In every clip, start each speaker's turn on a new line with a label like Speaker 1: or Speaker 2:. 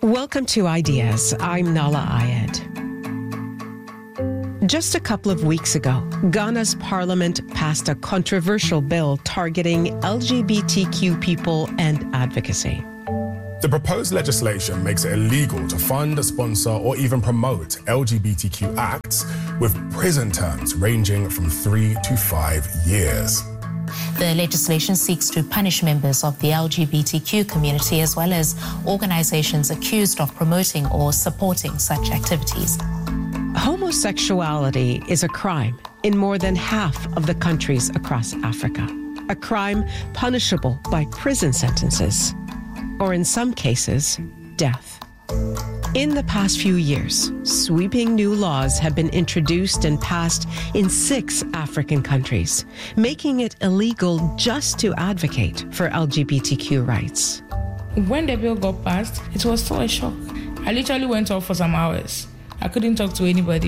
Speaker 1: Welcome to Ideas. I'm Nala Ayed. Just a couple of weeks ago, Ghana's parliament passed a controversial bill targeting LGBTQ people and advocacy.
Speaker 2: The proposed legislation makes it illegal to fund, sponsor, or even promote LGBTQ acts with prison terms ranging from 3 to 5 years.
Speaker 3: The legislation seeks to punish members of the LGBTQ community as well as organizations accused of promoting or supporting such activities.
Speaker 1: Homosexuality is a crime in more than half of the countries across Africa. A crime punishable by prison sentences, or in some cases, death. In the past few years, sweeping new laws have been introduced and passed in 6 African countries, making it illegal just to advocate for LGBTQ rights.
Speaker 4: When the bill got passed, it was still a shock. I literally went off for some hours. I couldn't talk to anybody.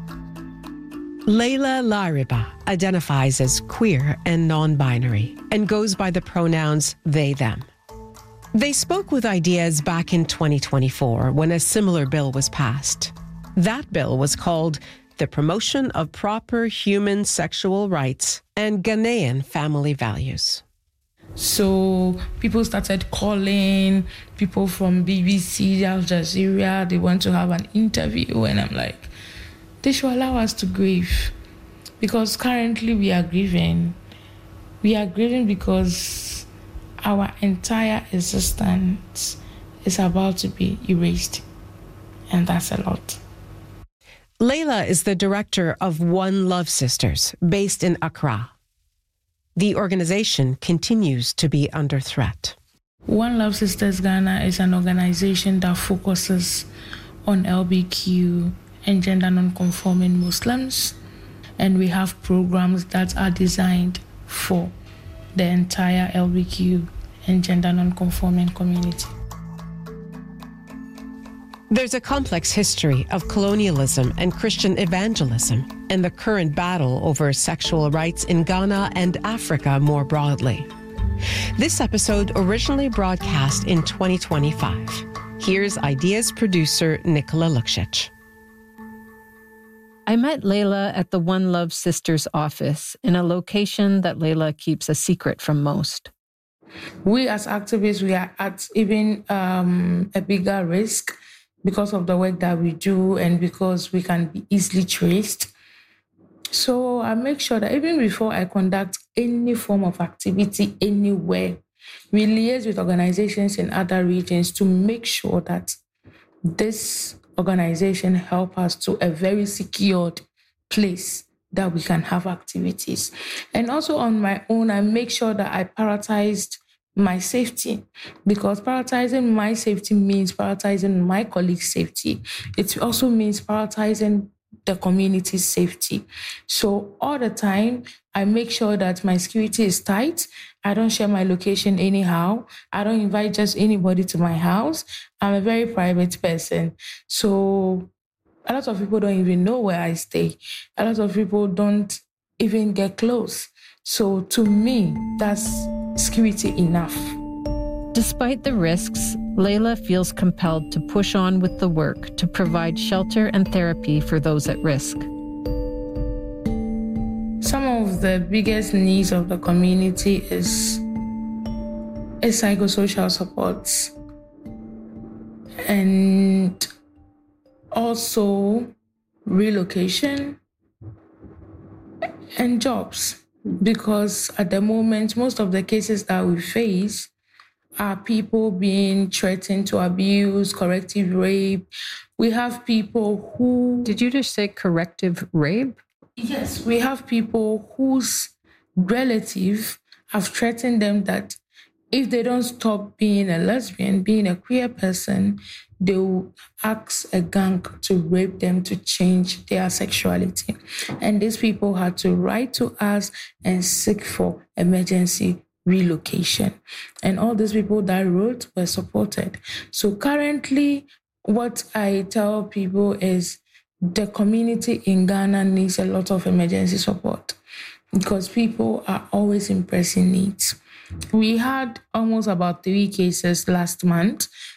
Speaker 1: Layla Lariba identifies as queer and non-binary and goes by the pronouns they, them. They spoke with Ideas back in 2024 when a similar bill was passed. That bill was called The Promotion of Proper Human Sexual Rights and Ghanaian Family Values.
Speaker 4: So people started calling, people from BBC, Al Jazeera, they want to have an interview, and I'm like, they should allow us to grieve. Because currently we are grieving. We are grieving because our entire existence is about to be erased. And that's a lot.
Speaker 1: Layla is the director of One Love Sisters, based in Accra. The organization continues to be under threat.
Speaker 4: One Love Sisters Ghana is an organization that focuses on LBQ and gender non-conforming Muslims. And we have programs that are designed for the entire LBQ and gender non-conforming community.
Speaker 1: There's a complex history of colonialism and Christian evangelism and the current battle over sexual rights in Ghana and Africa more broadly. This episode originally broadcast in 2025. Here's Ideas producer Nicola Lukšić.
Speaker 5: I met Layla at the One Love Sisters office in a location that Layla keeps a secret from most.
Speaker 4: We as activists, we are at even a bigger risk because of the work that we do and because we can be easily traced. So I make sure that even before I conduct any form of activity anywhere, we liaise with organizations in other regions to make sure that this organization help us to a very secured place that we can have activities. And also on my own, I make sure that I prioritized my safety, because prioritizing my safety means prioritizing my colleagues' safety. It also means prioritizing the community's safety. So all the time, I make sure that my security is tight. I don't share my location anyhow. I don't invite just anybody to my house. I'm a very private person. So a lot of people don't even know where I stay. A lot of people don't even get close. So to me, that's security enough.
Speaker 5: Despite the risks, Layla feels compelled to push on with the work to provide shelter and therapy for those at risk.
Speaker 4: Some of the biggest needs of the community is psychosocial supports and also relocation and jobs. Because at the moment, most of the cases that we face are people being threatened to abuse, corrective rape. We have people who...
Speaker 5: Did you just say corrective rape?
Speaker 4: Yes, we have people whose relative have threatened them that if they don't stop being a lesbian, being a queer person, they will ask a gang to rape them to change their sexuality. And these people had to write to us and seek for emergency relocation. And all these people that wrote were supported. So currently, what I tell people is the community in Ghana needs a lot of emergency support because people are always in pressing needs. We had almost about 3 cases last month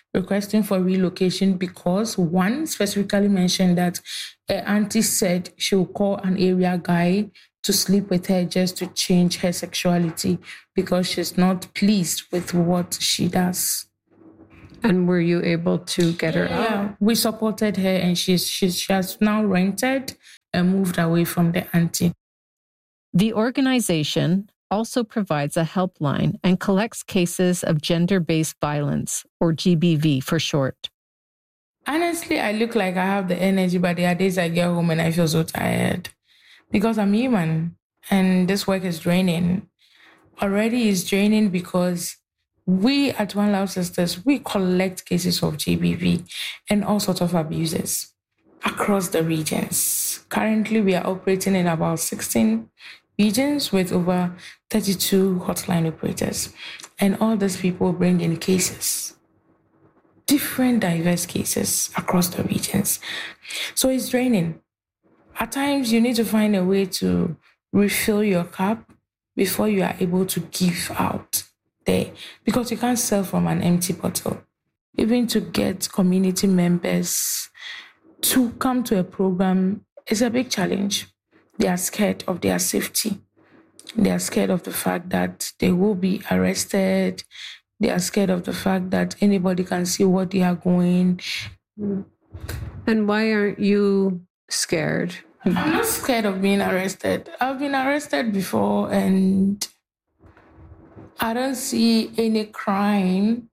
Speaker 4: requesting for relocation because one specifically mentioned that her auntie said she will call an area guy to sleep with her just to change her sexuality because she's not pleased with what she does.
Speaker 5: And were you able to get her out?
Speaker 4: Yeah, we supported her, and she has now rented and moved away from the auntie.
Speaker 5: The organization also provides a helpline and collects cases of gender-based violence, or GBV for short.
Speaker 4: Honestly, I look like I have the energy, but there are days I get home and I feel so tired because I'm human and this work is draining. Already it's draining because we at One Love Sisters, we collect cases of GBV and all sorts of abuses across the regions. Currently, we are operating in about 16 regions with over 32 hotline operators. And all these people bring in cases, different diverse cases across the regions. So it's draining. At times, you need to find a way to refill your cup before you are able to give out there, because you can't sell from an empty bottle. Even to get community members to come to a program is a big challenge. They are scared of their safety. They are scared of the fact that they will be arrested. They are scared of the fact that anybody can see what they are going.
Speaker 5: And why aren't you scared?
Speaker 4: I'm not scared of being arrested. I've been arrested before, and I don't see any crime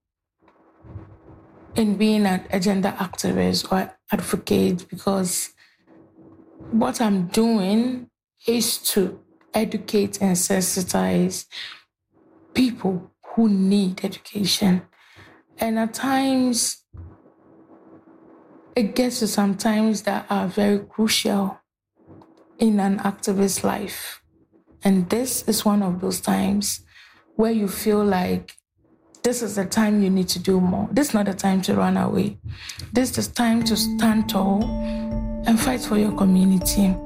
Speaker 4: in being a gender activist or advocate, because what I'm doing is to educate and sensitize people who need education. And at times, it gets to some times that are very crucial in an activist's life. And this is one of those times where you feel like this is the time you need to do more. This is not the time to run away. This is time to stand tall and fight for your community.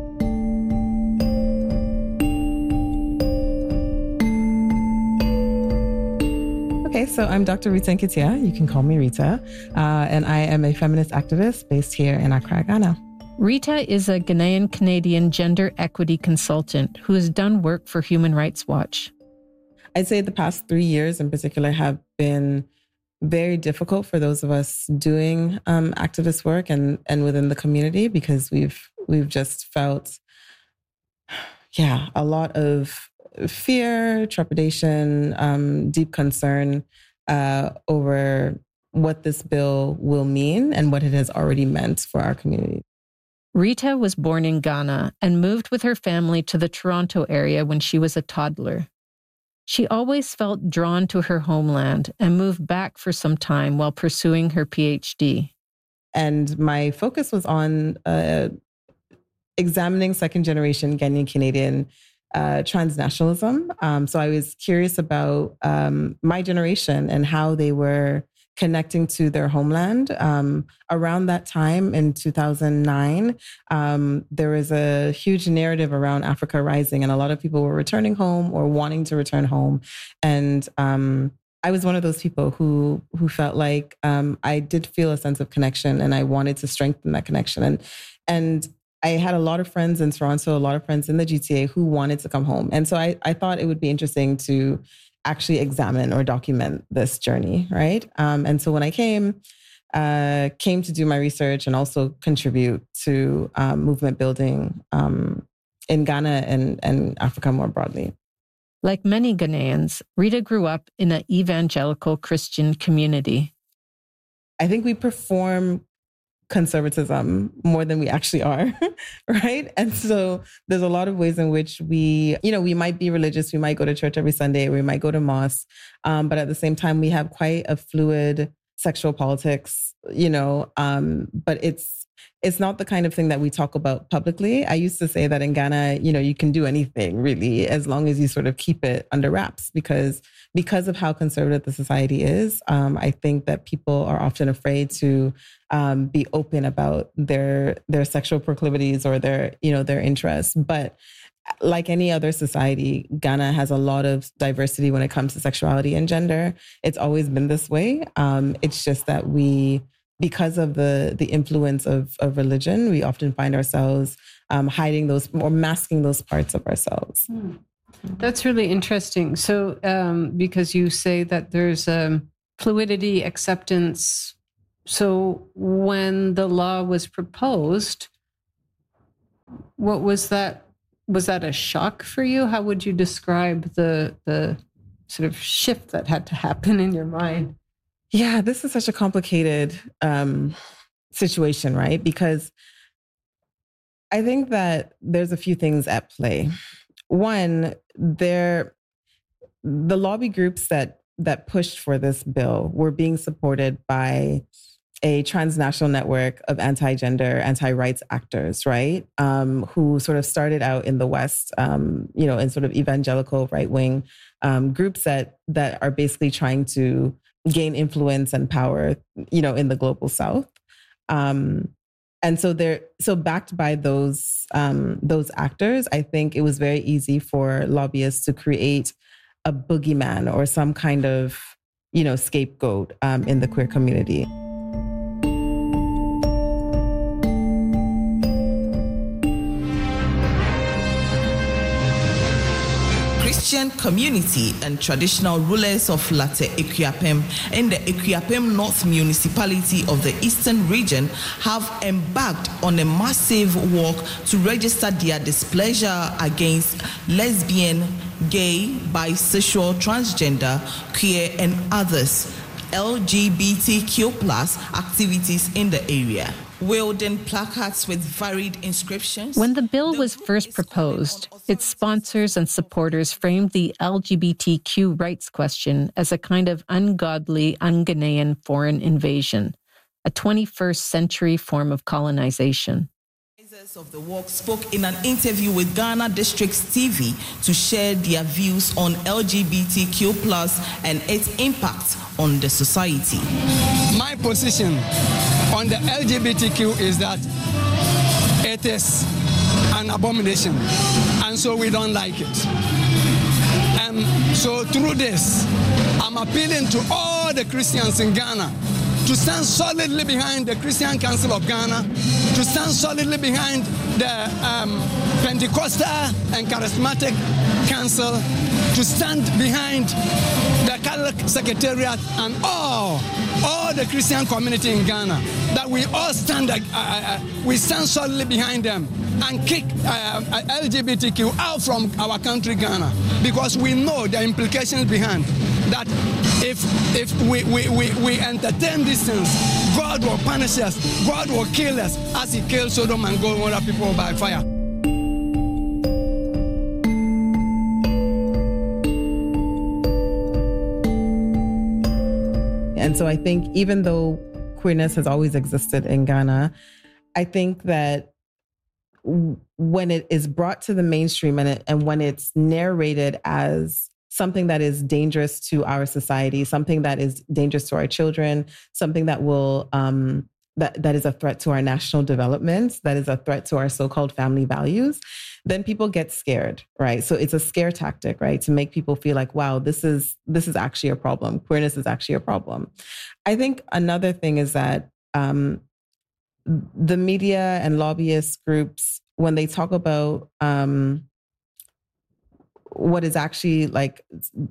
Speaker 6: Okay, so I'm Dr. Rita Nketia. You can call me Rita. And I am a feminist activist based here in Accra, Ghana.
Speaker 5: Rita is a Ghanaian-Canadian gender equity consultant who has done work for Human Rights Watch.
Speaker 6: I'd say the past 3 years in particular have been very difficult for those of us doing activist work and within the community, because we've just felt, a lot of fear, trepidation, deep concern over what this bill will mean and what it has already meant for our community.
Speaker 5: Rita was born in Ghana and moved with her family to the Toronto area when she was a toddler. She always felt drawn to her homeland and moved back for some time while pursuing her PhD.
Speaker 6: And my focus was on examining second-generation Ghanaian-Canadian transnationalism. So I was curious about my generation and how they were connecting to their homeland. Around that time in 2009, there was a huge narrative around Africa Rising, and a lot of people were returning home or wanting to return home. And I was one of those people who felt like I did feel a sense of connection, and I wanted to strengthen that connection. And I had a lot of friends in Toronto, a lot of friends in the GTA who wanted to come home. And so I thought it would be interesting to actually examine or document this journey, right? And so when I came to do my research and also contribute to movement building in Ghana and Africa more broadly.
Speaker 5: Like many Ghanaians, Rita grew up in an evangelical Christian community.
Speaker 6: I think we perform conservatism more than we actually are, right? And so there's a lot of ways in which we might be religious, we might go to church every Sunday, we might go to mosque, but at the same time, we have quite a fluid sexual politics, but it's not the kind of thing that we talk about publicly. I used to say that in Ghana, you can do anything really, as long as you sort of keep it under wraps, because of how conservative the society is. I think that people are often afraid to be open about their sexual proclivities or their interests. But like any other society, Ghana has a lot of diversity when it comes to sexuality and gender. It's always been this way. It's just that because of the influence of religion, we often find ourselves hiding those or masking those parts of ourselves.
Speaker 5: That's really interesting. So, because you say that there's fluidity, acceptance. So when the law was proposed, what was that? Was that a shock for you? How would you describe the sort of shift that had to happen in your mind?
Speaker 6: Yeah, this is such a complicated situation, right? Because I think that there's a few things at play. One, the lobby groups that pushed for this bill were being supported by a transnational network of anti-gender, anti-rights actors, right? Who sort of started out in the West, in sort of evangelical right-wing groups that are basically trying to gain influence and power, in the global South. And so backed by those actors, I think it was very easy for lobbyists to create a boogeyman or some kind of, scapegoat in the queer community.
Speaker 7: Christian community and traditional rulers of Latte Akuapem in the Akuapem North Municipality of the Eastern Region have embarked on a massive walk to register their displeasure against lesbian, gay, bisexual, transgender, queer, and others LGBTQ+ activities in the area. Wielding placards with varied inscriptions.
Speaker 5: When the bill was first proposed, its sponsors and supporters framed the LGBTQ rights question as a kind of ungodly, un-Ghanaian foreign invasion, a 21st century form of colonization.
Speaker 7: Organizers of the walk spoke in an interview with Ghana Districts TV to share their views on LGBTQ+ and its impact on the society.
Speaker 8: My position on the LGBTQ is that it is an abomination, and so we don't like it. So through this, I'm appealing to all the Christians in Ghana to stand solidly behind the Christian Council of Ghana, to stand solidly behind the Pentecostal and Charismatic Council, to stand behind the Catholic Secretariat and all the Christian community in Ghana, that we all stand solidly behind them and kick LGBTQ out from our country, Ghana, because we know the implications behind that. If we entertain these things, God will punish us, God will kill us as he killed Sodom and Gomorrah people by fire.
Speaker 6: And so I think even though queerness has always existed in Ghana, I think that when it is brought to the mainstream and when it's narrated as something that is dangerous to our society, something that is dangerous to our children, something that will that is a threat to our national development, that is a threat to our so-called family values, then people get scared, right? So it's a scare tactic, right? To make people feel like, wow, this is actually a problem. Queerness is actually a problem. I think another thing is that the media and lobbyist groups, when they talk about what is actually like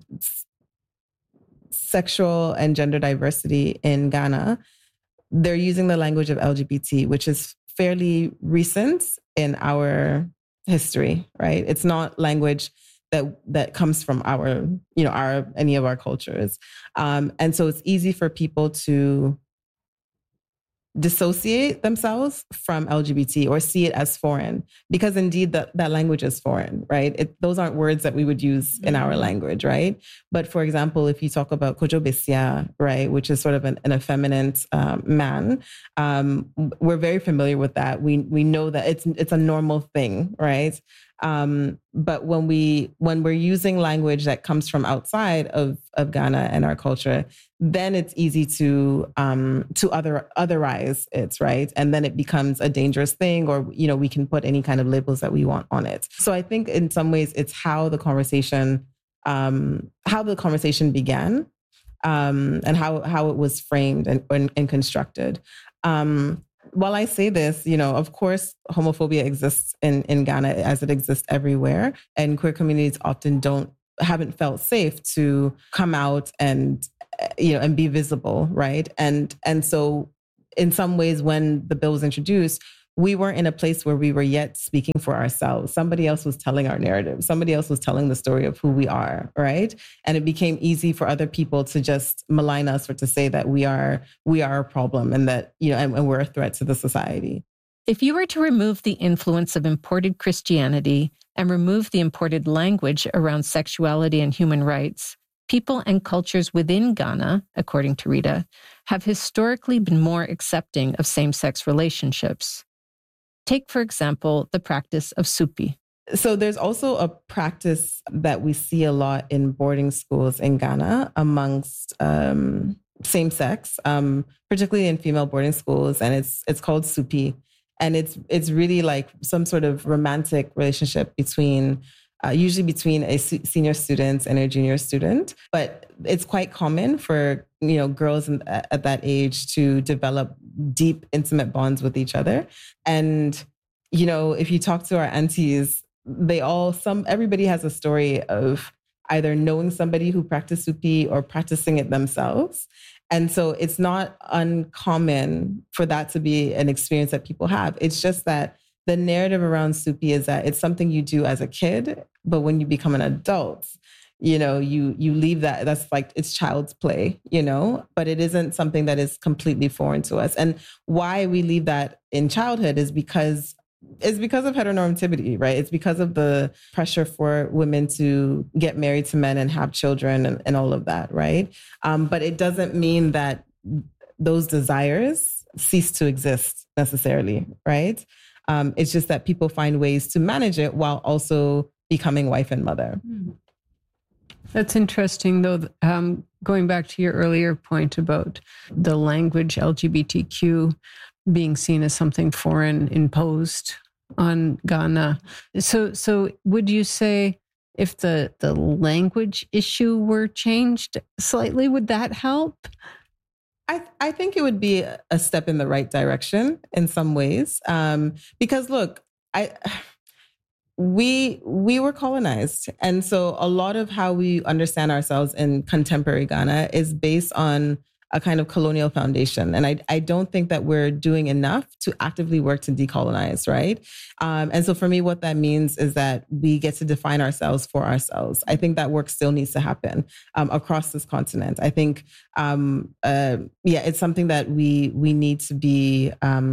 Speaker 6: sexual and gender diversity in Ghana, they're using the language of LGBT, which is fairly recent in our history, right? It's not language that comes from any of our cultures. And so it's easy for people to dissociate themselves from LGBT or see it as foreign, because indeed that language is foreign, right? Those aren't words that we would use in our language, right? But for example, if you talk about Kojo Besia, right, which is sort of an effeminate man, we're very familiar with that. We know that it's a normal thing, right? But when we're using language that comes from outside of Ghana and our culture, then it's easy to otherize it, right? And then it becomes a dangerous thing, or we can put any kind of labels that we want on it. So I think in some ways it's how the conversation began, and how it was framed and constructed. While I say this, of course, homophobia exists in Ghana as it exists everywhere, and queer communities often haven't felt safe to come out and be visible, right? And so, in some ways, when the bill was introduced, we weren't in a place where we were yet speaking for ourselves. Somebody else was telling our narrative. Somebody else was telling the story of who we are, right? And it became easy for other people to just malign us or to say that we are a problem and that, and we're a threat to the society.
Speaker 5: If you were to remove the influence of imported Christianity and remove the imported language around sexuality and human rights, people and cultures within Ghana, according to Rita, have historically been more accepting of same-sex relationships. Take, for example, the practice of supi.
Speaker 6: So there's also a practice that we see a lot in boarding schools in Ghana amongst same sex, particularly in female boarding schools, and it's called supi, and it's really like some sort of romantic relationship usually between a senior student and a junior student. But it's quite common for girls at that age to develop deep, intimate bonds with each other. And if you talk to our aunties, everybody has a story of either knowing somebody who practiced supi or practicing it themselves. And so it's not uncommon for that to be an experience that people have. It's just that the narrative around supi is that it's something you do as a kid, but when you become an adult, you leave that. That's like, it's child's play, but it isn't something that is completely foreign to us. And why we leave that in childhood is because of heteronormativity, right? It's because of the pressure for women to get married to men and have children and all of that, right? But it doesn't mean that those desires cease to exist necessarily, right? It's just that people find ways to manage it while also becoming wife and mother.
Speaker 5: That's interesting, though, going back to your earlier point about the language LGBTQ being seen as something foreign imposed on Ghana. So would you say if the language issue were changed slightly, would that help?
Speaker 6: I think it would be a step in the right direction in some ways. Because look, we were colonized. And so a lot of how we understand ourselves in contemporary Ghana is based on a kind of colonial foundation. And I don't think that we're doing enough to actively work to decolonize, right? And so for me, what that means is that we get to define ourselves for ourselves. I think that work still needs to happen across this continent. I think, it's something that we need to be...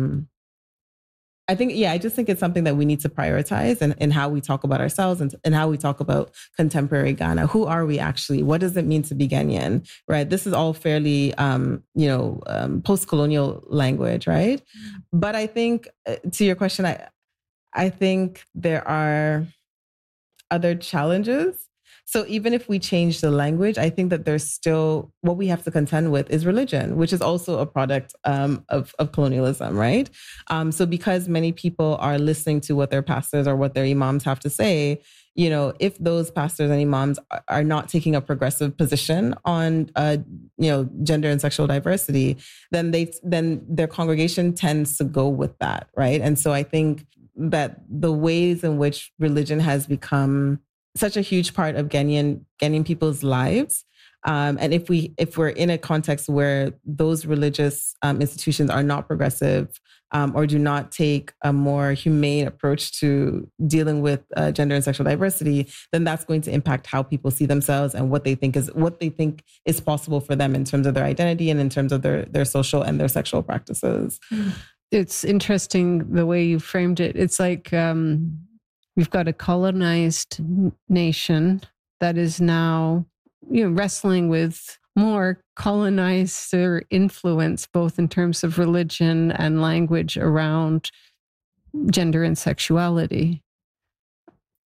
Speaker 6: I just think it's something that we need to prioritize in how we talk about ourselves and how we talk about contemporary Ghana. Who are we actually? What does it mean to be Ghanaian, right? This is all fairly, post-colonial language, right? But I think, to your question, I think there are other challenges. So even if we change the language, I think that there's still, what we have to contend with is religion, which is also a product of colonialism, right? So because many people are listening to what their pastors or what their imams have to say, if those pastors and imams are not taking a progressive position on, gender and sexual diversity, then their congregation tends to go with that, right? And so I think that the ways in which religion has become such a huge part of Ghanaian people's lives. And if we're in a context where those religious institutions are not progressive or do not take a more humane approach to dealing with gender and sexual diversity, then that's going to impact how people see themselves and what they think is possible for them in terms of their identity and in terms of their social and their sexual practices.
Speaker 5: It's interesting the way you framed it. It's like we've got a colonized nation that is now, wrestling with more colonizer influence, both in terms of religion and language around gender and sexuality.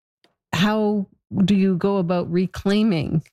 Speaker 5: how do you go about reclaiming?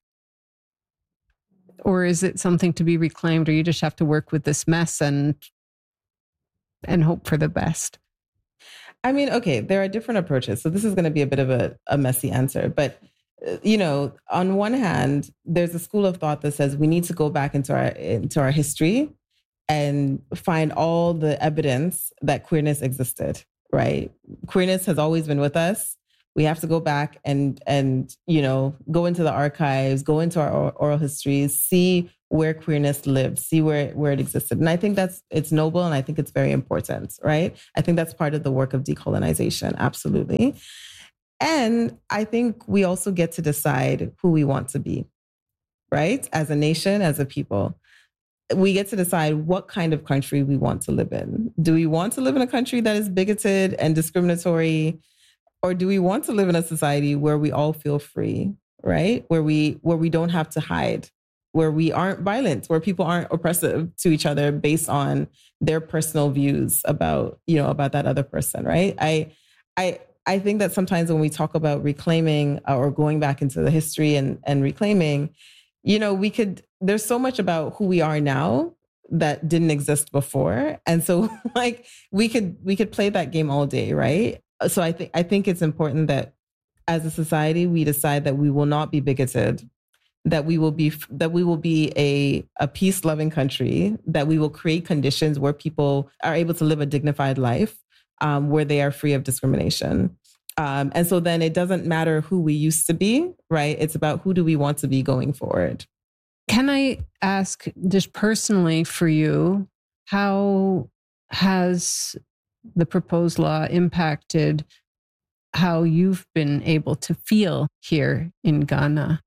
Speaker 5: Or is it something to be reclaimed, or you just have to work with this mess and hope for the best?
Speaker 6: I mean, okay, there are different approaches. So this is going to be a bit of a messy answer. But, on one hand, there's a school of thought that says we need to go back into our history and find all the evidence that queerness existed, right? Queerness has always been with us. We have to go back and go into the archives, go into our oral histories, see where queerness lived, see where it existed. And I think it's noble, and I think it's very important, right? I think that's part of the work of decolonization, absolutely. And I think we also get to decide who we want to be, right? As a nation, as a people. We get to decide what kind of country we want to live in. Do we want to live in a country that is bigoted and discriminatory? Or do we want to live in a society where we all feel free, right? Where we don't have to hide, where we aren't violent, where people aren't oppressive to each other based on their personal views about that other person, right? I think that sometimes when we talk about reclaiming or going back into the history and reclaiming, there's so much about who we are now that didn't exist before. And so we could play that game all day, right? So I think it's important that as a society, we decide that we will not be bigoted, that we will be a peace-loving country, that we will create conditions where people are able to live a dignified life, where they are free of discrimination. And so then it doesn't matter who we used to be, right? It's about who do we want to be going forward.
Speaker 5: Can I ask just personally for you, how has the proposed law impacted how you've been able to feel here in Ghana?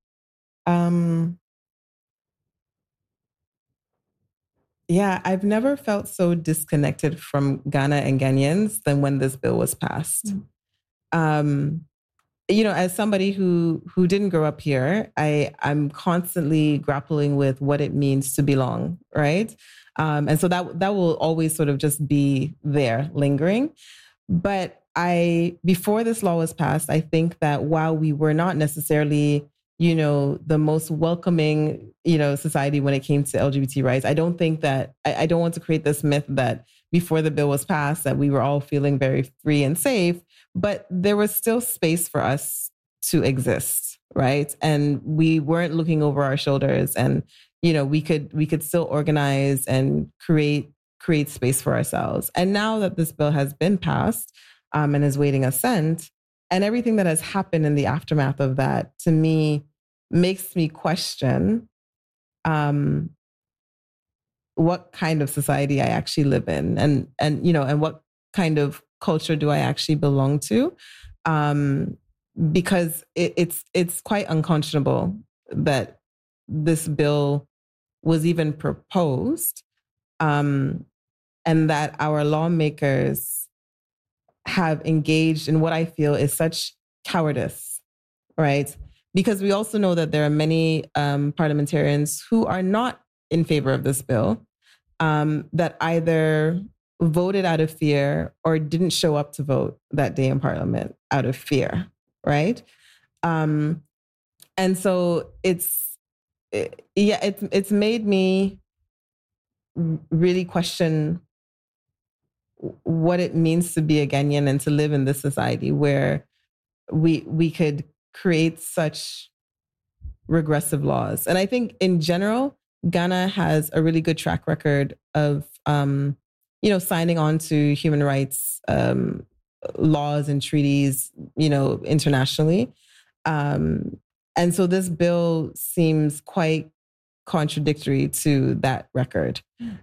Speaker 6: Yeah, I've never felt so disconnected from Ghana and Ghanaians than when this bill was passed. As somebody who didn't grow up here, I'm constantly grappling with what it means to belong, right? And so that will always sort of just be there, lingering. But before this law was passed, I think that while we were not necessarily, the most welcoming, society when it came to LGBT rights, I don't think that, I don't want to create this myth that before the bill was passed, that we were all feeling very free and safe, but there was still space for us to exist, right? And we weren't looking over our shoulders, and, we could still organize and create space for ourselves. And now that this bill has been passed and is waiting assent, and everything that has happened in the aftermath of that, to me, makes me question what kind of society I actually live in, and what kind of culture do I actually belong to? Because it's quite unconscionable that this bill was even proposed, and that our lawmakers have engaged in what I feel is such cowardice, right? Because we also know that there are many parliamentarians who are not in favor of this bill, that either voted out of fear or didn't show up to vote that day in Parliament out of fear, right? And so it's made me really question what it means to be a Ghanaian and to live in this society where we could create such regressive laws. And I think in general, Ghana has a really good track record of, signing on to human rights laws and treaties, internationally. And so this bill seems quite contradictory to that record.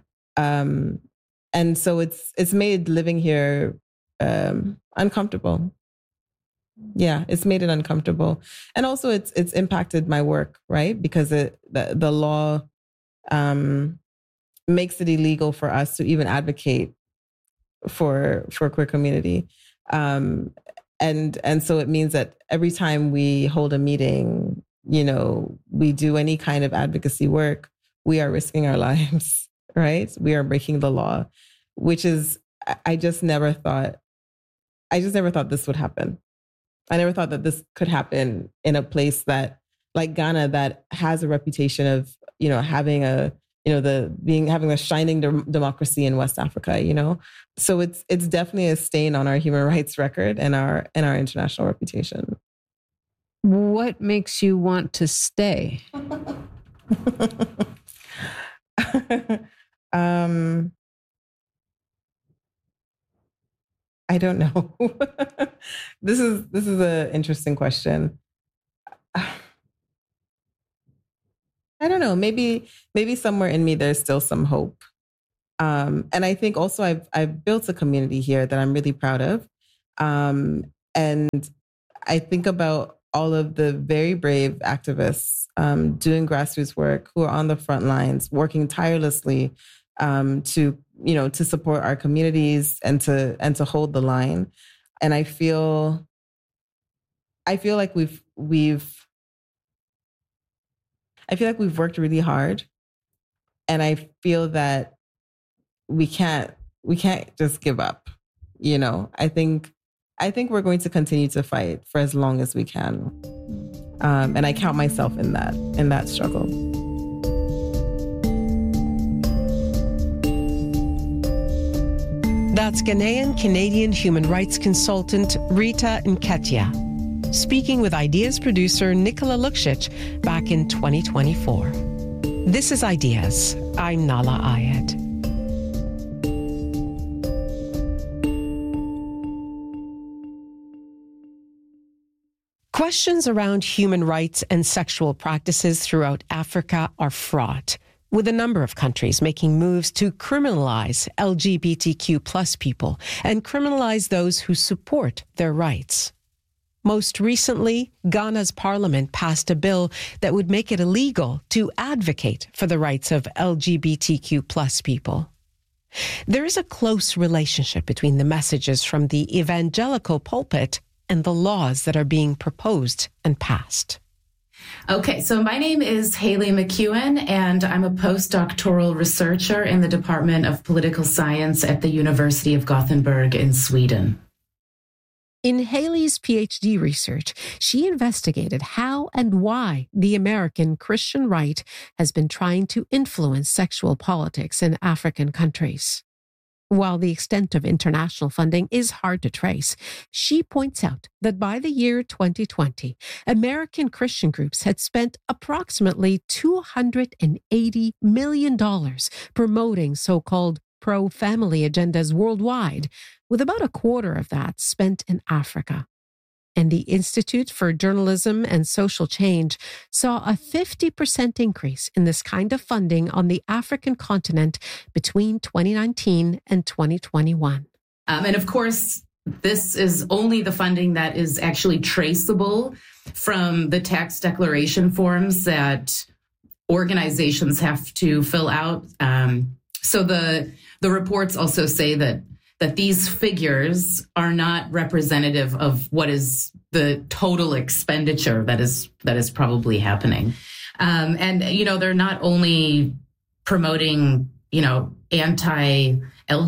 Speaker 6: And so it's made living here uncomfortable. Yeah, it's made it uncomfortable. And also it's impacted my work, right? Because the law makes it illegal for us to even advocate for queer community. And so it means that every time we hold a meeting, we do any kind of advocacy work, we are risking our lives, right? We are breaking the law, which is, I just never thought this would happen. I never thought that this could happen in a place that, like Ghana, that has a reputation of, having having a shining democracy in West Africa, So it's definitely a stain on our human rights record and our international reputation.
Speaker 5: What makes you want to stay?
Speaker 6: I don't know. This is an interesting question. I don't know. Maybe somewhere in me there's still some hope. And I think also I've built a community here that I'm really proud of. And I think about all of the very brave activists doing grassroots work who are on the front lines, working tirelessly to support our communities and to hold the line. And I feel like we've worked really hard, and I feel that we can't just give up. I think we're going to continue to fight for as long as we can, and I count myself in that struggle.
Speaker 1: That's Ghanaian-Canadian human rights consultant Rita Nketiah, speaking with Ideas producer Nicola Luksic back in 2024. This is Ideas. I'm Nala Ayed. Questions around human rights and sexual practices throughout Africa are fraught, with a number of countries making moves to criminalize LGBTQ plus people and criminalize those who support their rights. Most recently, Ghana's parliament passed a bill that would make it illegal to advocate for the rights of LGBTQ plus people. There is a close relationship between the messages from the evangelical pulpit and the laws that are being proposed and passed.
Speaker 9: Okay, so my name is Haley McEwen, and I'm a postdoctoral researcher in the Department of Political Science at the University of Gothenburg in Sweden.
Speaker 1: In Haley's PhD research, she investigated how and why the American Christian right has been trying to influence sexual politics in African countries. While the extent of international funding is hard to trace, she points out that by the year 2020, American Christian groups had spent approximately $280 million promoting so-called pro-family agendas worldwide, with about a quarter of that spent in Africa. And the Institute for Journalism and Social Change saw a 50% increase in this kind of funding on the African continent between 2019 and 2021.
Speaker 9: And of course, this is only the funding that is actually traceable from the tax declaration forms that organizations have to fill out. So the reports also say that these figures are not representative of what is the total expenditure that is probably happening. And, they're not only promoting, anti-LGBTI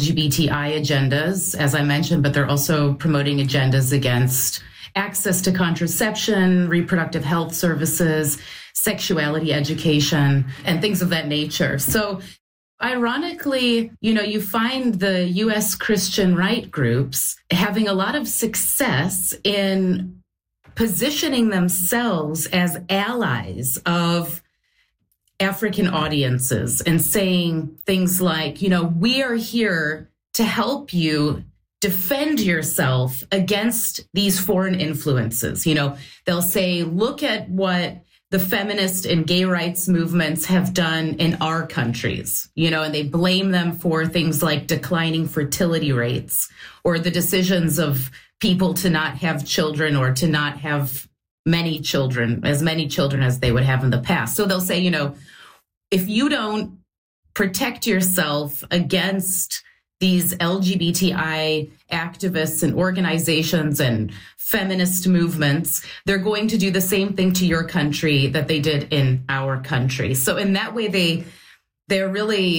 Speaker 9: agendas, as I mentioned, but they're also promoting agendas against access to contraception, reproductive health services, sexuality education, and things of that nature. So ironically, you find the U.S. Christian right groups having a lot of success in positioning themselves as allies of African audiences and saying things like, we are here to help you defend yourself against these foreign influences. They'll say, look at what the feminist and gay rights movements have done in our countries, and they blame them for things like declining fertility rates or the decisions of people to not have children or to not have as many children as they would have in the past. So they'll say, if you don't protect yourself against these LGBTI activists and organizations and feminist movements, they're going to do the same thing to your country that they did in our country. So in that way, they're really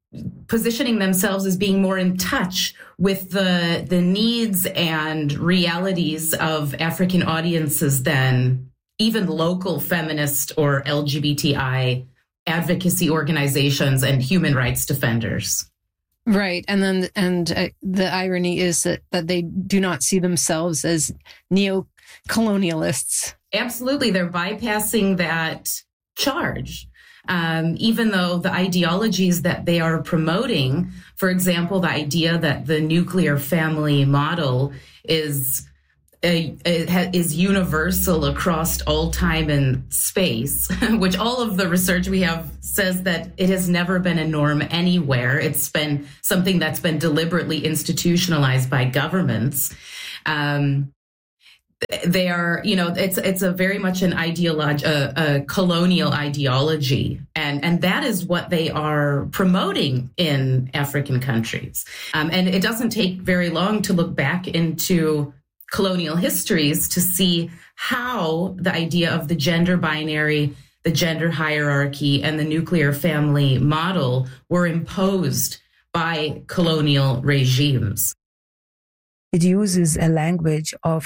Speaker 9: positioning themselves as being more in touch with the needs and realities of African audiences than even local feminist or LGBTI advocacy organizations and human rights defenders.
Speaker 5: Right. And the irony is that they do not see themselves as neo-colonialists.
Speaker 9: Absolutely. They're bypassing that charge. Even though the ideologies that they are promoting, for example, the idea that the nuclear family model is universal across all time and space, which all of the research we have says that it has never been a norm anywhere. It's been something that's been deliberately institutionalized by governments. They are, it's a very much an a colonial ideology. And that is what they are promoting in African countries. And it doesn't take very long to look back into colonial histories to see how the idea of the gender binary, the gender hierarchy, and the nuclear family model were imposed by colonial regimes.
Speaker 10: It uses a language of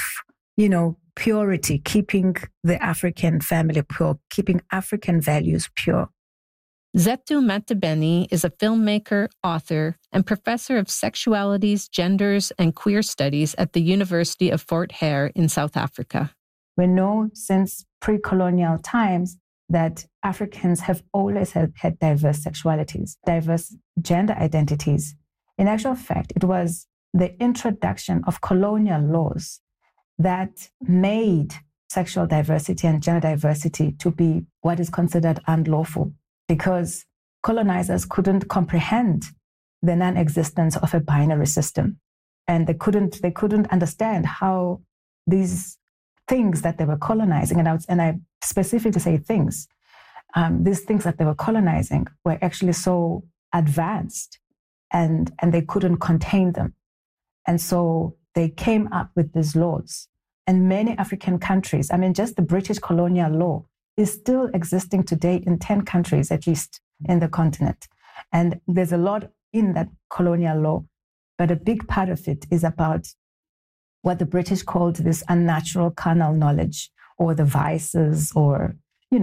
Speaker 10: purity, keeping the African family pure, keeping African values pure.
Speaker 5: Zethu Matebeni is a filmmaker, author, and professor of sexualities, genders, and queer studies at the University of Fort Hare in South Africa.
Speaker 10: We know since pre-colonial times that Africans have always had diverse sexualities, diverse gender identities. In actual fact, it was the introduction of colonial laws that made sexual diversity and gender diversity to be what is considered unlawful, because colonizers couldn't comprehend the non-existence of a binary system. And they couldn't understand how these things that they were colonizing, and I specifically say things, these things that they were colonizing were actually so advanced and they couldn't contain them. And so they came up with these laws. And many African countries, just the British colonial law is still existing today in 10 countries, at least in the continent. And there's a lot in that colonial law, but a big part of it is about what the British called this unnatural carnal knowledge, or the vices, or,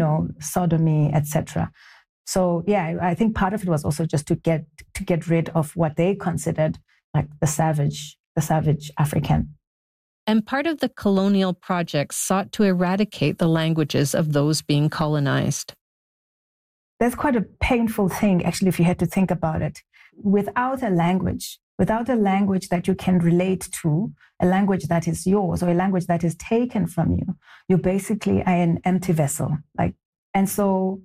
Speaker 10: sodomy, etc. So yeah, I think part of it was also just to get rid of what they considered like the savage African.
Speaker 5: And part of the colonial project sought to eradicate the languages of those being colonized.
Speaker 10: That's quite a painful thing, actually, if you had to think about it. Without a language that you can relate to, a language that is yours, or a language that is taken from you, you basically are an empty vessel. And so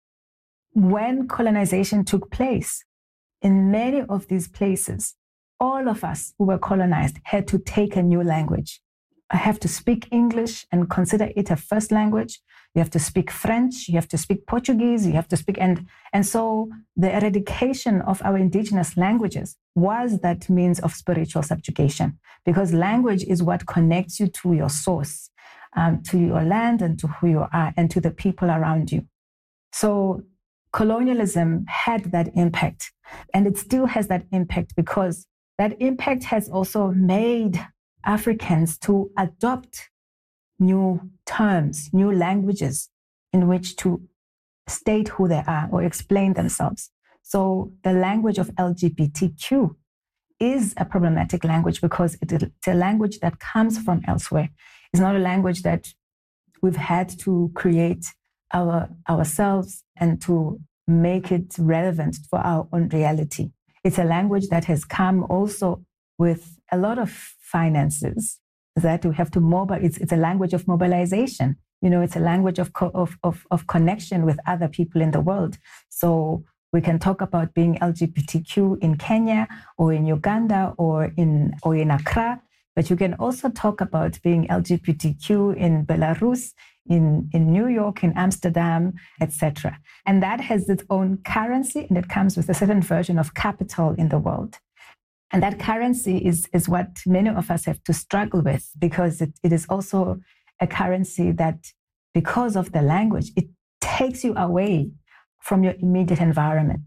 Speaker 10: when colonization took place, in many of these places, all of us who were colonized had to take a new language. I have to speak English and consider it a first language. You have to speak French, you have to speak Portuguese, you have to speak, and so the eradication of our indigenous languages was that means of spiritual subjugation, because language is what connects you to your source, to your land and to who you are and to the people around you. So colonialism had that impact, and it still has that impact, because that impact has also made Africans to adopt new terms, new languages in which to state who they are or explain themselves. So the language of LGBTQ is a problematic language because it's a language that comes from elsewhere. It's not a language that we've had to create ourselves and to make it relevant for our own reality. It's a language that has come also with a lot of finances that we have to mobilize. It's a language of mobilization. It's a language of connection with other people in the world. So we can talk about being LGBTQ in Kenya or in Uganda or in Accra, but you can also talk about being LGBTQ in Belarus, in New York, in Amsterdam, etc. And that has its own currency, and it comes with a certain version of capital in the world. And that currency is what many of us have to struggle with, because it is also a currency that, because of the language, it takes you away from your immediate environment.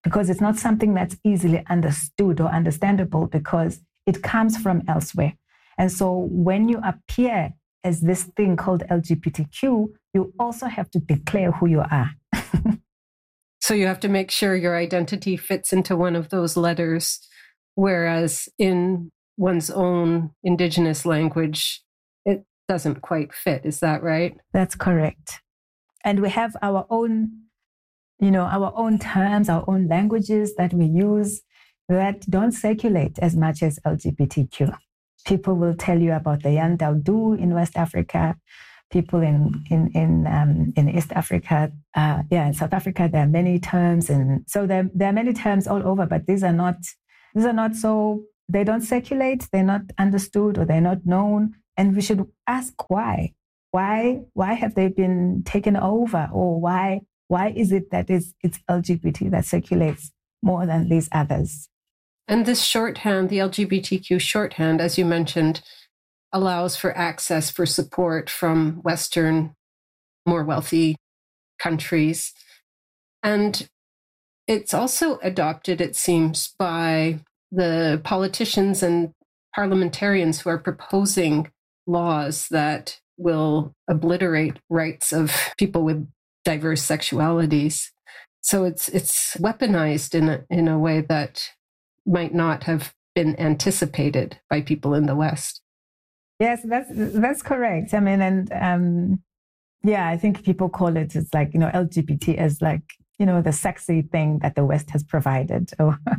Speaker 10: because it's not something that's easily understood or understandable because it comes from elsewhere. And so when you appear as this thing called LGBTQ, you also have to declare who you are.
Speaker 5: So you have to make sure your identity fits into one of those letters, whereas in one's own indigenous language, it doesn't quite fit. Is that right?
Speaker 10: That's correct. And we have our own, our own terms, our own languages that we use that don't circulate as much as LGBTQ. People will tell you about the Yandaudu in West Africa. People in East Africa, in South Africa, there are many terms, and so there are many terms all over. But these are not so. They don't circulate. They're not understood, or they're not known. And we should ask why. Why have they been taken over, or why is it that it's LGBT that circulates more than these others?
Speaker 5: And this shorthand, the LGBTQ shorthand, as you mentioned, allows for access for support from Western, more wealthy countries. And it's also adopted, it seems, by the politicians and parliamentarians who are proposing laws that will obliterate rights of people with diverse sexualities. So it's weaponized in a way that might not have been anticipated by people in the West.
Speaker 10: Yes, that's correct. I mean, and I think people call it, it's like, LGBT as like, the sexy thing that the West has provided.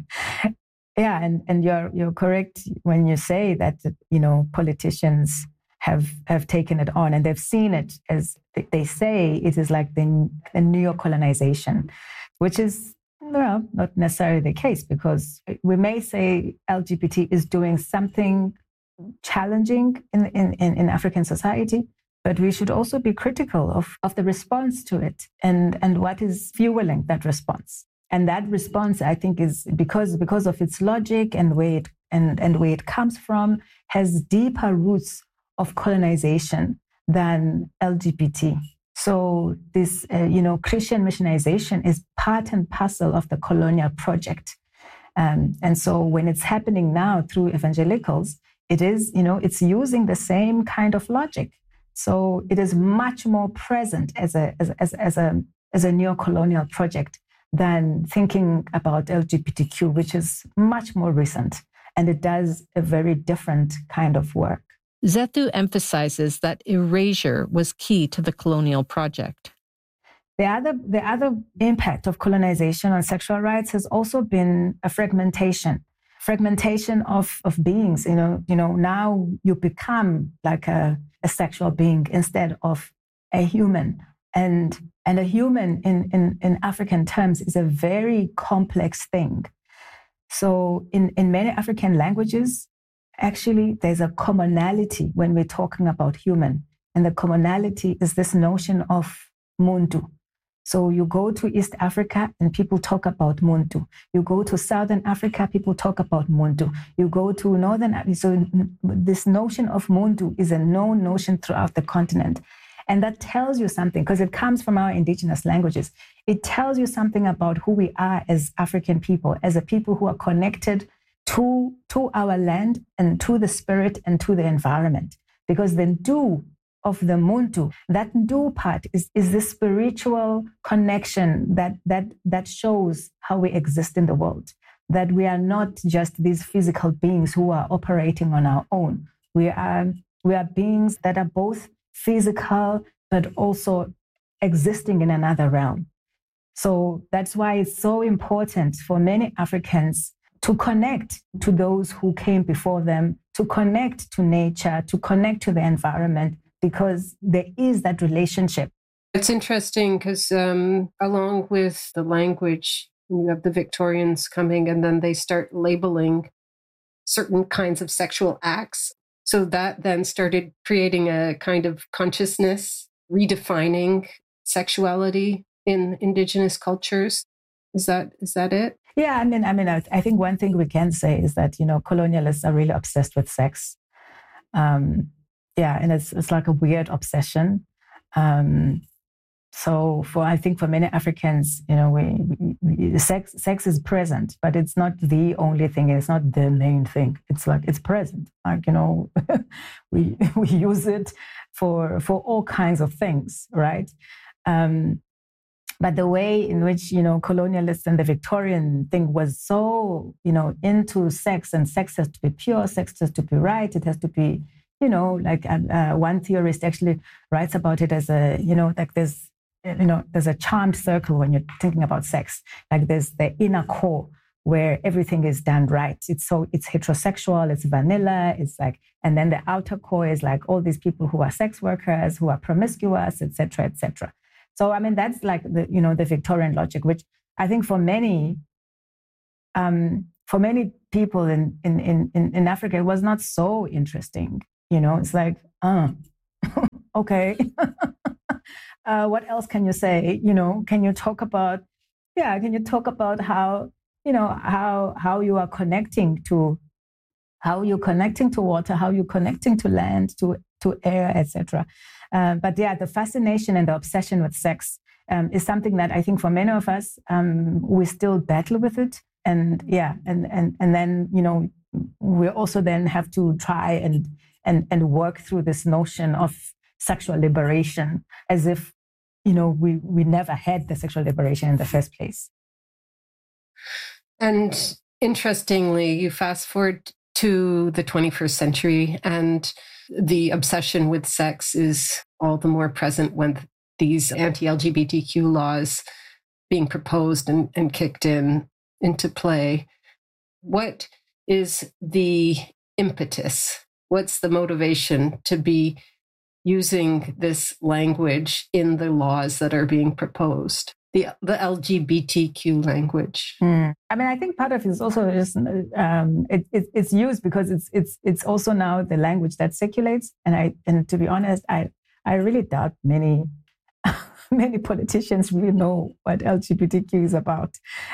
Speaker 10: And you're correct when you say that, politicians have taken it on, and they've seen it as, they say it is like the neo-colonization, which is, well, not necessarily the case, because we may say LGBT is doing something challenging in African society, but we should also be critical of the response to it and what is fueling that response. And that response, I think, is because of its logic and where it comes from, has deeper roots of colonization than LGBT. So this, Christian missionization is part and parcel of the colonial project. And so when it's happening now through evangelicals, it is, it's using the same kind of logic. So it is much more present as a neo-colonial project than thinking about LGBTQ, which is much more recent. And it does a very different kind of work.
Speaker 5: Zethu emphasizes that erasure was key to the colonial project.
Speaker 10: The other impact of colonization on sexual rights has also been a fragmentation of beings. Now you become like a sexual being instead of a human. And a human in African terms is a very complex thing. So in many African languages, actually, there's a commonality when we're talking about human. And the commonality is this notion of muntu. So you go to East Africa and people talk about muntu. You go to Southern Africa, people talk about muntu. You go to Northern Africa. So this notion of muntu is a known notion throughout the continent. And that tells you something, because it comes from our indigenous languages. It tells you something about who we are as African people, as a people who are connected to our land and to the spirit and to the environment. Because the Ndu of the Muntu, that Ndu part is the spiritual connection that shows how we exist in the world. That we are not just these physical beings who are operating on our own. We are beings that are both physical, but also existing in another realm. So that's why it's so important for many Africans to connect to those who came before them, to connect to nature, to connect to the environment, because there is that relationship.
Speaker 5: It's interesting because along with the language, you have the Victorians coming and then they start labeling certain kinds of sexual acts. So that then started creating a kind of consciousness, redefining sexuality in indigenous cultures. Is that it?
Speaker 10: Yeah, I think one thing we can say is that, colonialists are really obsessed with sex. And it's like a weird obsession. So I think for many Africans, sex is present, but it's not the only thing. It's not the main thing. It's like it's present. Like, we use it for all kinds of things, right? But the way in which, colonialists and the Victorian thing was so, into sex, and sex has to be pure, sex has to be right, it has to be, one theorist actually writes about it as there's a charmed circle when you're thinking about sex. Like there's the inner core where everything is done right. It's heterosexual, it's vanilla, and then the outer core is like all these people who are sex workers, who are promiscuous, etc., etc. So, I mean, that's like the Victorian logic, which I think for many people in Africa, it was not so interesting. It's like, okay. What else can you say? Can you talk about how, how you are connecting to water, how you're connecting to land, to air, etc. But yeah, the fascination and the obsession with sex is something that I think for many of us, we still battle with it. And yeah, and then, we also then have to try and work through this notion of sexual liberation as if, we never had the sexual liberation in the first place.
Speaker 5: And interestingly, you fast forward to the 21st century, and the obsession with sex is all the more present when these anti-LGBTQ laws being proposed and kicked into play. What is the impetus? What's the motivation to be using this language in the laws that are being proposed? The LGBTQ language.
Speaker 10: I mean, I think part of it is also just it's used because it's also now the language that circulates. And to be honest, I really doubt many politicians really know what LGBTQ is about.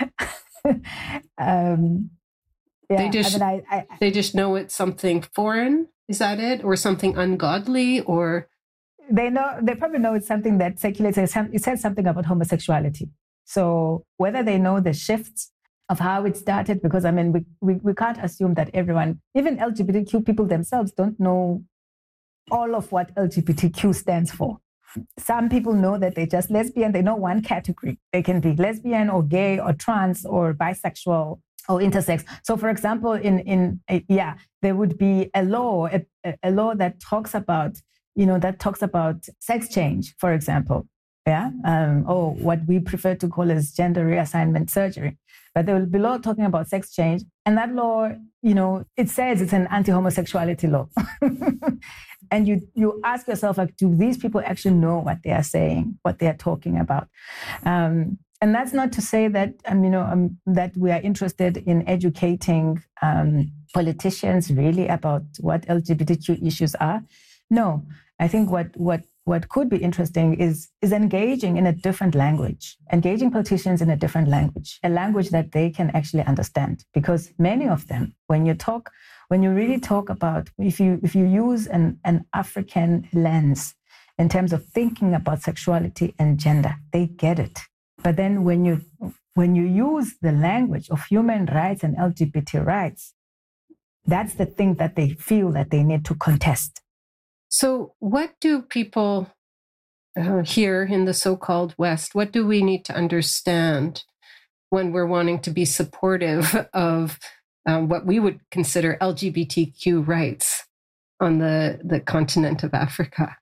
Speaker 5: They just know it's something foreign. Is that it, or something ungodly, or?
Speaker 10: They probably know it's something that circulates. It says something about homosexuality. So whether they know the shifts of how it started, because I mean, we can't assume that everyone, even LGBTQ people themselves, don't know all of what LGBTQ stands for. Some people know that they're just lesbian. They know one category. They can be lesbian or gay or trans or bisexual or intersex. So, for example, there would be a law that talks about sex change, for example. Yeah, what we prefer to call as gender reassignment surgery. But there will be a law talking about sex change, and that law, it says it's an anti-homosexuality law. And you ask yourself, like, do these people actually know what they are saying, what they are talking about? And that's not to say that that we are interested in educating politicians really about what LGBTQ issues are. No, I think what could be interesting is engaging in a different language, engaging politicians in a different language, a language that they can actually understand. Because many of them, when you really talk about, if you use an African lens in terms of thinking about sexuality and gender, they get it. But then when you use the language of human rights and LGBT rights, that's the thing that they feel that they need to contest.
Speaker 5: So what do people here in the so-called West, what do we need to understand when we're wanting to be supportive of what we would consider LGBTQ rights on the continent of Africa?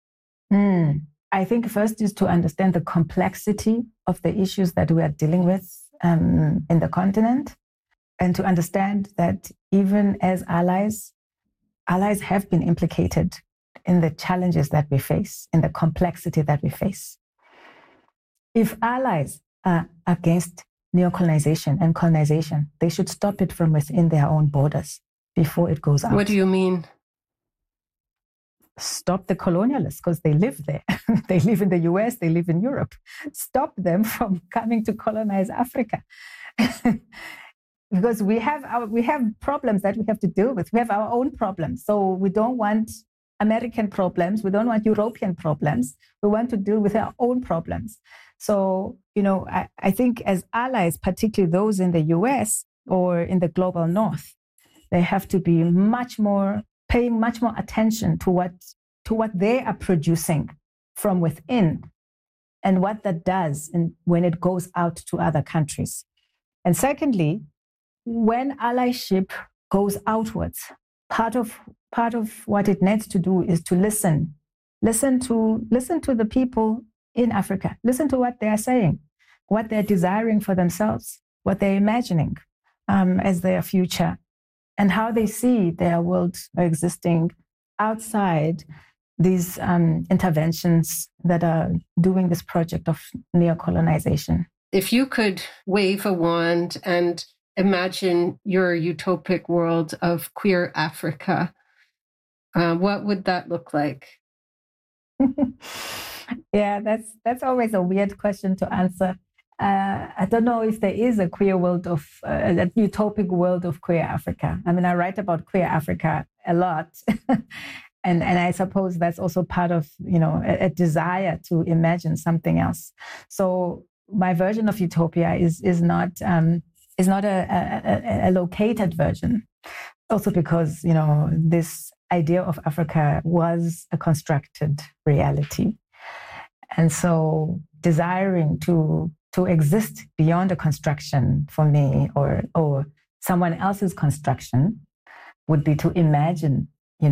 Speaker 10: I think first is to understand the complexity of the issues that we are dealing with in the continent, and to understand that even as allies have been implicated in the challenges that we face, in the complexity that we face. If allies are against neocolonization and colonization, they should stop it from within their own borders before it goes out.
Speaker 5: What do you mean?
Speaker 10: Stop the colonialists, because they live there. They live in the US, they live in Europe. Stop them from coming to colonize Africa. Because we have problems that we have to deal with. We have our own problems. So we don't want American problems. We don't want European problems. We want to deal with our own problems. So, I think as allies, particularly those in the US or in the global North, they have to be paying much more attention to what they are producing from within and what that does when it goes out to other countries. And secondly, when allyship goes outwards, part of what it needs to do is to listen to the people in Africa, listen to what they are saying, what they're desiring for themselves, what they're imagining as their future, and how they see their world existing outside these interventions that are doing this project of neocolonization.
Speaker 5: If you could wave a wand and imagine your utopic world of queer Africa, what would that look like?
Speaker 10: Yeah, that's always a weird question to answer. I don't know if there is a queer world a utopic world of queer Africa. I mean, I write about queer Africa a lot. And I suppose that's also part of, a desire to imagine something else. So my version of utopia is not a located version. Also because, this idea of Africa was a constructed reality. And so desiring to exist beyond a construction for me or someone else's construction would be to imagine,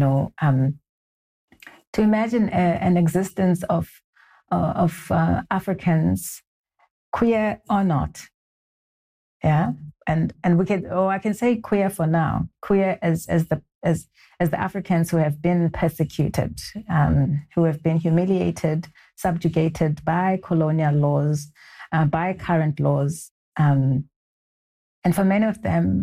Speaker 10: an existence of Africans, queer or not. Yeah. And we can, I can say queer for now, queer as the Africans who have been persecuted, who have been humiliated, subjugated by colonial laws, by current laws. And for many of them,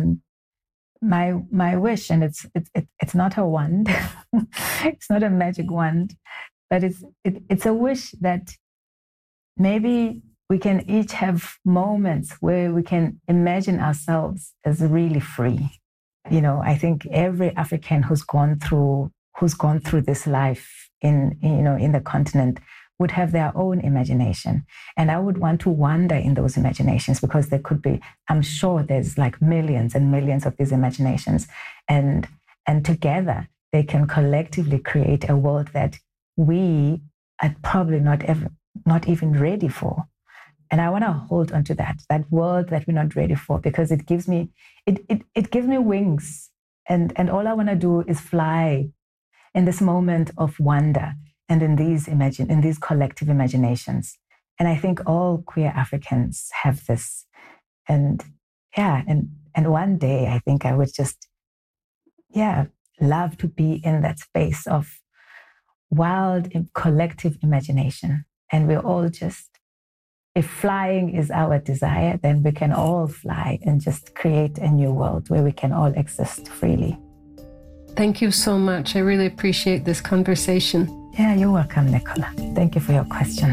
Speaker 10: my wish, and it's not a wand, it's not a magic wand, but it's a wish that maybe we can each have moments where we can imagine ourselves as really free. I think every African who's gone through this life in the continent would have their own imagination. And I would want to wander in those imaginations because there could be, I'm sure there's like millions and millions of these imaginations. And together they can collectively create a world that we are probably not even ready for. And I want to hold on to that world that we're not ready for, because it gives me wings. And all I want to do is fly in this moment of wonder and in these collective imaginations. And I think all queer Africans have this. And one day I think I would just, love to be in that space of wild collective imagination. And we're all just, if flying is our desire, then we can all fly and just create a new world where we can all exist freely.
Speaker 5: Thank you so much. I really appreciate this conversation.
Speaker 10: Yeah, you're welcome, Nicola. Thank you for your questions.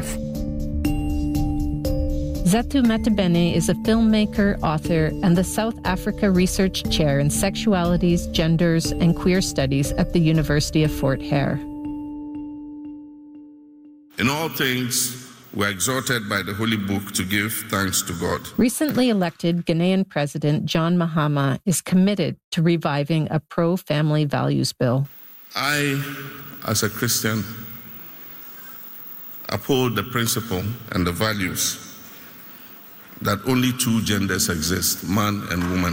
Speaker 5: Zatu Matebene is a filmmaker, author, and the South Africa Research Chair in Sexualities, Genders, and Queer Studies at the University of Fort Hare.
Speaker 11: In all things, we're exhorted by the Holy Book to give thanks to God.
Speaker 5: Recently elected Ghanaian President John Mahama is committed to reviving a pro-family values bill.
Speaker 11: I, as a Christian, uphold the principle and the values that only two genders exist, man and woman.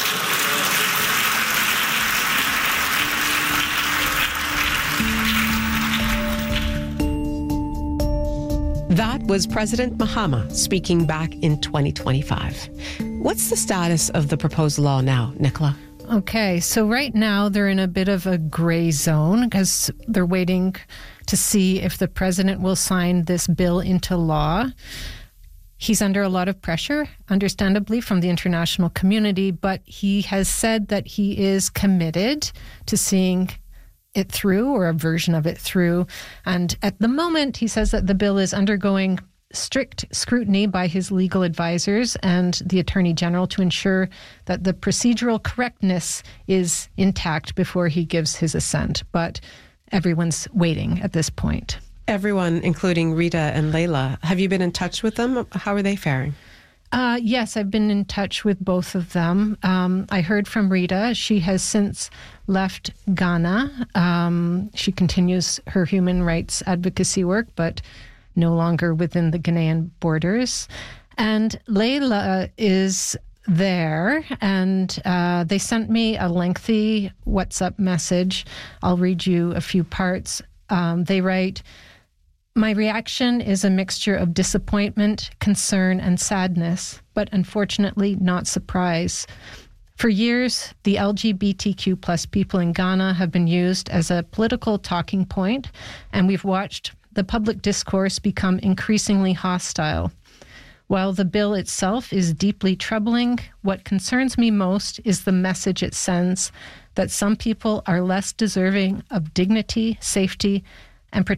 Speaker 1: That was President Mahama speaking back in 2025. What's the status of the proposed law now, Nicola?
Speaker 5: Okay, so right now they're in a bit of a gray zone because they're waiting to see if the president will sign this bill into law. He's under a lot of pressure, understandably, from the international community, but he has said that he is committed to seeing it through, or a version of it through. And at the moment, he says that the bill is undergoing strict scrutiny by his legal advisors and the Attorney General to ensure that the procedural correctness is intact before he gives his assent. But everyone's waiting at this point.
Speaker 1: Everyone, including Rita and Layla, have you been in touch with them? How are they faring?
Speaker 5: Yes, I've been in touch with both of them. I heard from Rita. She has since left Ghana. She continues her human rights advocacy work, but no longer within the Ghanaian borders. And Layla is there, and they sent me a lengthy WhatsApp message. I'll read you a few parts. They write, "My reaction is a mixture of disappointment, concern, and sadness, but unfortunately not surprise. For years, the LGBTQ plus people in Ghana have been used as a political talking point, and we've watched the public discourse become increasingly hostile. While the bill itself is deeply troubling, what concerns me most is the message it sends that some people are less deserving of dignity, safety,